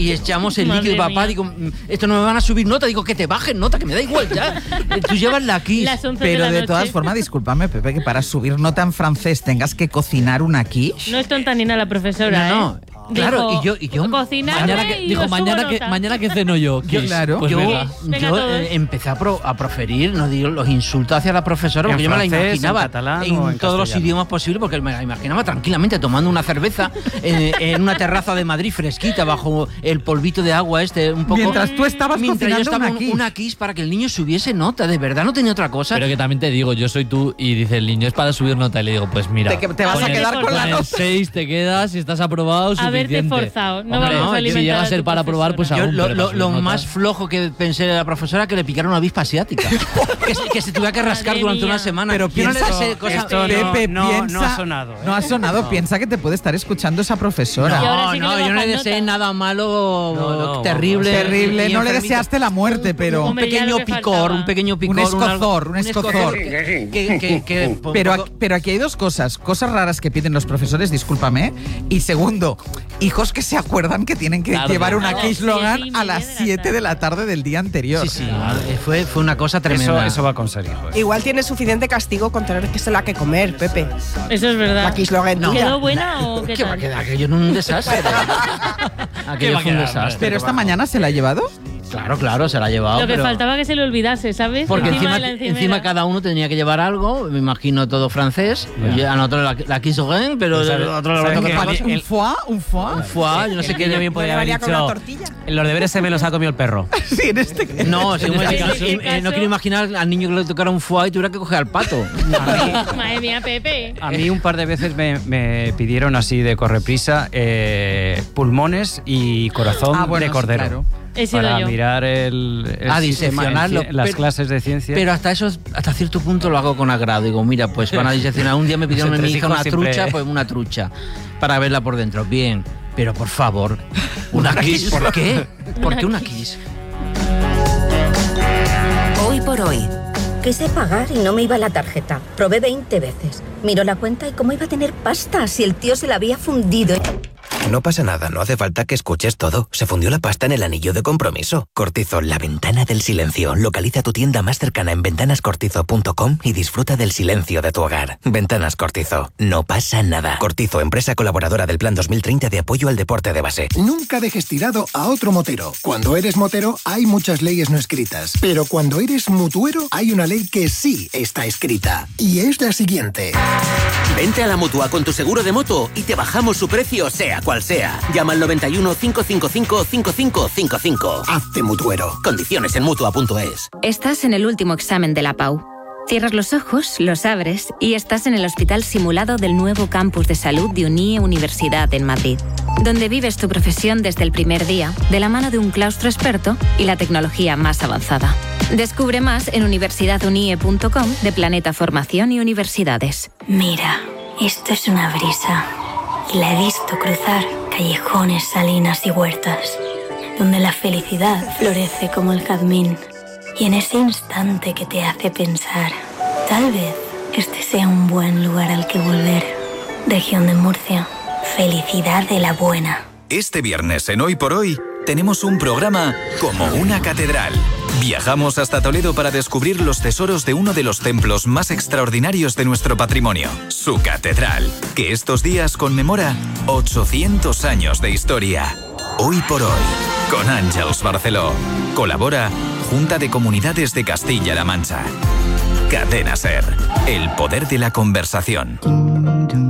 y echamos el líquido, papá, digo, esto no me van a subir nota, digo, que te bajen nota, que me da igual ya. Tú llevas la quiche. Pero de todas formas, discúlpame, Pepe, que para subir nota en francés tengas que cocinar una quiche. No es tonta ni nada la profesora, No. Claro, dijo, y yo mañana que ceno yo. Claro, pues yo venga, empecé a proferir, no digo los insultos hacia la profesora, porque yo me la imaginaba en catalán en todos los idiomas posibles, porque me la imaginaba tranquilamente tomando una cerveza en una terraza de Madrid fresquita, bajo el polvito de agua un poco. Mientras tú estabas cocinando yo estaba una quiche. una quiche para que el niño subiese nota, de verdad no tenía otra cosa. Pero que también te digo, yo soy tú y dice el niño, es para subir nota. Y le digo, pues mira, te vas a quedar con la nota. 6 te quedas, si estás aprobado, suficiente. Haberte forzado, no Hombre, vamos a alimentar si llega a a ser tu para probar, pues profesora. aún. Yo, pero para subir lo nota. más flojo que pensé de la profesora que le picara una avispa asiática. que se tuviera que rascar Madre durante mía. una semana. Pero Yo no le piensa- sé cosas. Esto Pepe, no piensa- ha sonado. No ha sonado, No. piensa que te puede estar escuchando esa profesora. Y ahora sí que le yo no le bajan deseé nota. nada malo, No, terrible. Terrible, y no le enfermito. deseaste la muerte, pero... Un Hombre, ya pequeño lo que picor, faltaba. un pequeño picor. Un escozor. Pero aquí hay dos cosas raras que piden los profesores, discúlpame. Y segundo, hijos que se acuerdan que tienen que Claro, llevar una claro. quiche Logan 7:30 a las 7 de la tarde del día anterior. Sí, fue una cosa tremenda. Eso va con ser hijo. Igual tiene suficiente castigo con tener que se la que comer, Pepe. Eso es verdad. La quiche Logan tuya. ¿Quedó buena o qué ¿Qué va a tal? quedar? Aquello en un desastre. Aquello fue un desastre. Pero esta mañana se la ha llevado. Claro, se la ha llevado. Lo que pero- faltaba que se le olvidase, ¿sabes? Porque de la encima encimera. cada uno tenía que llevar algo, me imagino todo francés. Ya. A nosotros la quiche Logan, pero Pues, el otro ¿sabes lo qué? toca Vale, Un foie. un foie, yo no sé El qué. niño bien podría haber llevaría con una dicho, tortilla. los deberes se me los ha comido el perro. Sí, en este No, sí, En este no caso- quiero imaginar al niño que le tocara un foie y tuviera que coger al pato. Madre mía, Pepe. A mí un par de veces me pidieron así de correprisa pulmones y corazón de cordero. Claro. He sido Para yo. mirar el diseccionarlo. las Pero- clases de ciencia. Pero hasta cierto punto lo hago con agrado. Digo, mira, pues van a diseccionar. Un día me pidieron a mi Entre hija hijos una siempre- trucha, pues una trucha, para verla por dentro. Bien, pero por favor, una kiss. ¿Por qué? ¿Por qué una kiss? Hoy por hoy. Quise pagar y no me iba la tarjeta. Probé 20 veces. Miró la cuenta y cómo iba a tener pasta si el tío se la había fundido. No pasa nada, no hace falta que escuches todo. Se fundió la pasta en el anillo de compromiso. Cortizo, la ventana del silencio. Localiza tu tienda más cercana en ventanascortizo.com y disfruta del silencio de tu hogar. Ventanas Cortizo, no pasa nada. Cortizo, empresa colaboradora del Plan 2030 de apoyo al deporte de base. Nunca dejes tirado a otro motero. Cuando eres motero hay muchas leyes no escritas, pero cuando eres mutuero hay una ley que sí está escrita. Y es la siguiente. Vente a la Mutua con tu seguro de moto y te bajamos su precio sea cual sea. Llama al 91 555 5555. Hazte mutuero. Condiciones en Mutua.es. Estás en el último examen de la PAU. Cierras los ojos, los abres y estás en el hospital simulado del nuevo campus de salud de UNIE Universidad en Madrid, donde vives tu profesión desde el primer día, de la mano de un claustro experto y la tecnología más avanzada. Descubre más en universidadunie.com de Planeta Formación y Universidades. Mira, esto es una brisa. Y la he visto cruzar callejones, salinas y huertas, donde la felicidad florece como el jazmín. Y en ese instante que te hace pensar, tal vez este sea un buen lugar al que volver. Región de Murcia, felicidad de la buena. Este viernes en Hoy por Hoy tenemos un programa como una catedral. Viajamos hasta Toledo para descubrir los tesoros de uno de los templos más extraordinarios de nuestro patrimonio, su catedral, que estos días conmemora 800 años de historia. Hoy por Hoy, con Àngels Barceló. Colabora Junta de Comunidades de Castilla-La Mancha. Cadena SER, el poder de la conversación.